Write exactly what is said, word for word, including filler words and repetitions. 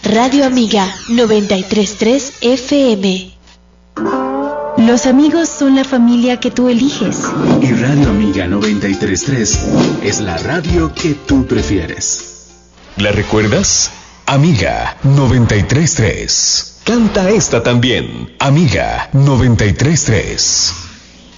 Radio Amiga noventa y tres punto tres F M. Los amigos son la familia que tú eliges. Y Radio Amiga noventa y tres punto tres es la radio que tú prefieres. ¿La recuerdas? Amiga noventa y tres punto tres. Canta esta también. Amiga noventa y tres punto tres.